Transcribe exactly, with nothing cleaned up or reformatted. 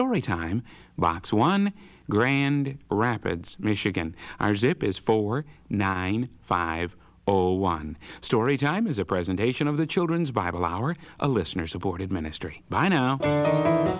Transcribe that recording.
Storytime, Box one, Grand Rapids, Michigan. Our zip is four nine five oh one. Storytime is a presentation of the Children's Bible Hour, a listener-supported ministry. Bye now.